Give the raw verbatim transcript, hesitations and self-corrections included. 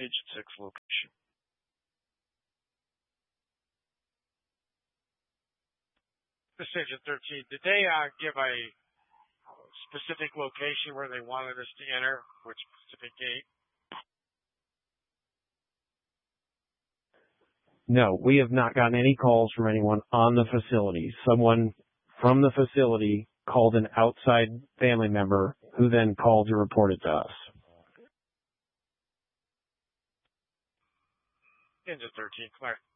Agent six location. This is Agent thirteen. Did they uh, give a specific location where they wanted us to enter? Which specific gate? No, we have not gotten any calls from anyone on the facility. Someone from the facility called an outside family member who then called to report it to us. Agent thirteen, Clark.